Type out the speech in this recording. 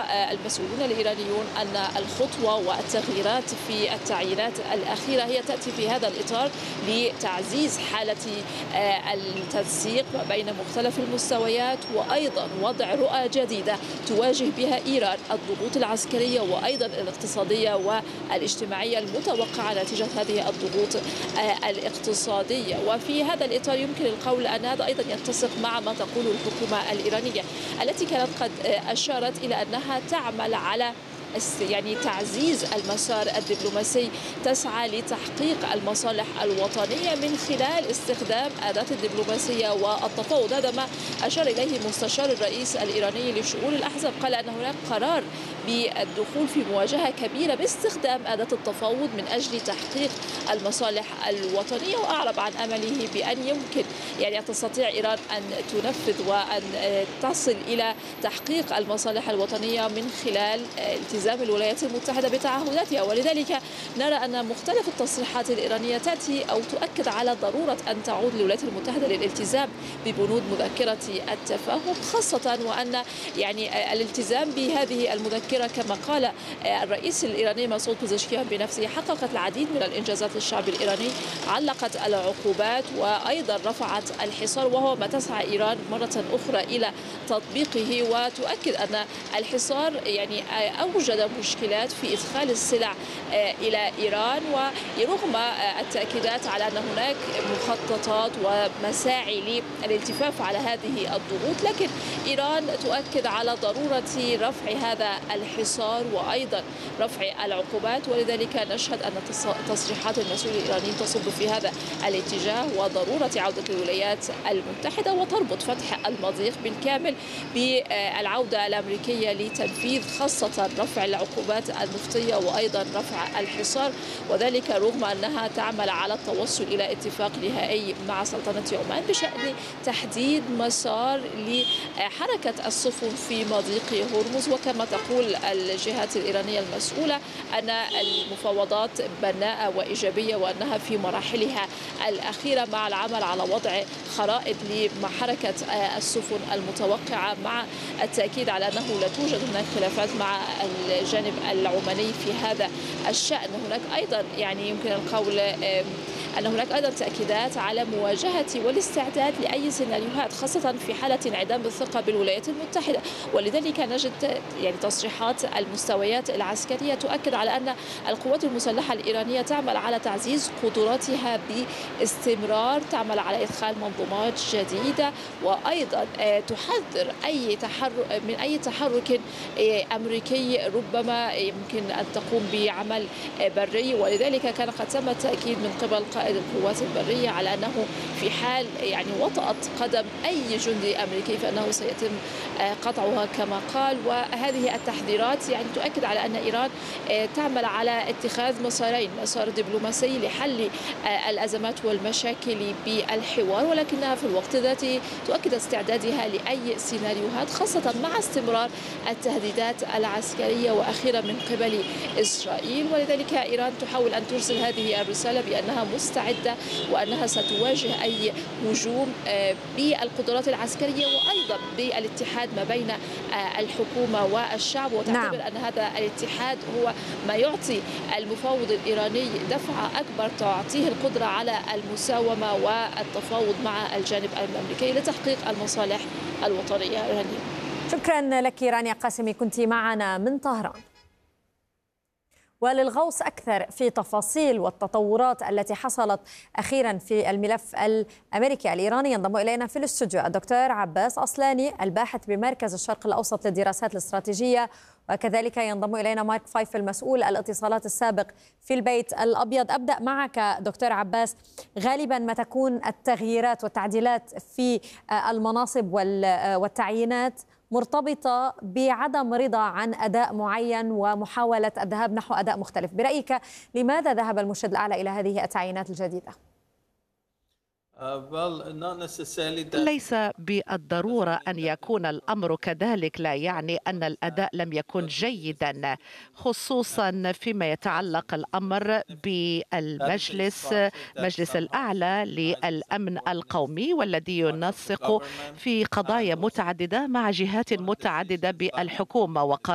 المسؤولون الإيرانيون أن الخطوة والتغييرات في التعيينات الأخيرة هي تأتي في هذا الإطار لتعزيز حالة التنسيق ما بين مختلف المستويات، وأيضا وضع رؤى جديدة تواجه بها إيران الضغوط العسكرية وأيضا الاقتصادية والاجتماعية المتوقعة نتيجة هذه الضغوط الاقتصادية. وفي هذا الإطار يمكن القول أن هذا أيضا يتسق مع ما تقوله الحكومة الإيرانية التي كانت قد أشارت إلى أنها تعمل على تعزيز المسار الدبلوماسي، تسعى لتحقيق المصالح الوطنية من خلال استخدام أداة الدبلوماسية والتفاوض. هذا ما أشار إليه مستشار الرئيس الإيراني لشؤون الأحزاب، قال أن هناك قرار بالدخول في مواجهة كبيرة باستخدام أداة التفاوض من أجل تحقيق المصالح الوطنية، وأعرب عن أمله بأن يمكن أن تستطيع إيران أن تنفذ وأن تصل إلى تحقيق المصالح الوطنية من خلال التزام الولايات المتحدة بتعهداتها. ولذلك نرى أن مختلف التصريحات الإيرانية تأتي أو تؤكد على ضرورة أن تعود الولايات المتحدة للالتزام ببنود مذكرة التفاهم، خاصة وأن الالتزام بهذه المذكرة كما قال الرئيس الإيراني مسعود بزشكيان بنفسه حققت العديد من الإنجازات للشعب الإيراني، علقت العقوبات وأيضا رفعت الحصار، وهو ما تسعى إيران مرة أخرى إلى تطبيقه. وتؤكد أن الحصار أوجد مشكلات في إدخال السلع إلى إيران، ورغم التأكيدات على أن هناك مخططات ومساعي للالتفاف على هذه الضغوط، لكن إيران تؤكد على ضرورة رفع هذا الحصار وأيضا رفع العقوبات. ولذلك نشهد أن تصريحات المسؤول الإيراني تصب في هذا الاتجاه، وضرورة عودة الولايات المتحدة وتربط فتح المضيق بالكامل بالعودة الأمريكية لتنفيذ خاصة رفع العقوبات النفطية وأيضا رفع الحصار، وذلك رغم أنها تعمل على التوصل إلى اتفاق نهائي مع سلطنة عمان بشأن تحديد مسار لحركة السفن في مضيق هرمز. وكما تقول الجهات الإيرانية المسؤولة أن المفاوضات بناءة وإيجابية وأنها في مراحلها الأخيرة مع العمل على وضع خرائط لحركة السفن المتوقعة، مع التأكيد على أنه لا توجد هناك خلافات مع الجانب العماني في هذا الشأن. هناك أيضا يمكن القول أن هناك أيضا تأكيدات على مواجهة والاستعداد لأي سيناريوهات، خاصة في حالة انعدام الثقة بالولايات المتحدة. ولذلك نجد تصريحات المستويات العسكرية تؤكد على أن القوات المسلحة الإيرانية تعمل على تعزيز قدراتها باستمرار، تعمل على إدخال منظومات جديدة، وأيضا تحذر من أي تحرك أمريكي ربما يمكن أن تقوم بعمل بري. ولذلك كان قد تم التأكيد من قبل قائد القوات البرية على أنه في حال وطأت قدم أي جندي أمريكي فإنه سيتم قطعها كما قال. وهذه التحذيرات تؤكد على أن إيران تعمل على اتخاذ مسارين، مسار دبلوماسي لحل الأزمات والمشاكل بالحوار، ولكنها في الوقت ذاته تؤكد استعدادها لأي سيناريوهات، خاصة مع استمرار التهديدات العسكرية وأخيرا من قبل إسرائيل. ولذلك إيران تحاول أن ترسل هذه الرسالة بأنها مستعدة وأنها ستواجه أي هجوم بالقدرات العسكرية وأيضا بالاتحاد ما بين الحكومة والشعب، وتعتبر أن هذا الاتحاد هو ما يعطي المفاوض الإيراني دفعة أكبر تعطيه القدرة على المساومة والتفاوض مع الجانب الأمريكي لتحقيق المصالح الوطنية. شكرا لك رانيا قاسمي، كنت معنا من طهران. وللغوص أكثر في تفاصيل والتطورات التي حصلت أخيرا في الملف الأمريكي الإيراني ينضم إلينا في الاستوديو الدكتور عباس أصلاني الباحث بمركز الشرق الأوسط للدراسات الاستراتيجية، وكذلك ينضم إلينا مارك فايف المسؤول الاتصالات السابق في البيت الأبيض. أبدأ معك دكتور عباس، غالبا ما تكون التغييرات والتعديلات في المناصب والتعيينات مرتبطة بعدم رضا عن أداء معين ومحاولة الذهاب نحو أداء مختلف. برأيك لماذا ذهب المرشد الأعلى إلى هذه التعيينات الجديدة؟ ليس بالضرورة أن يكون الأمر كذلك، لا يعني أن الأداء لم يكن جيدا، خصوصا فيما يتعلق الأمر بالمجلس، مجلس الأعلى للأمن القومي، والذي ينسق في قضايا متعددة مع جهات متعددة بالحكومة.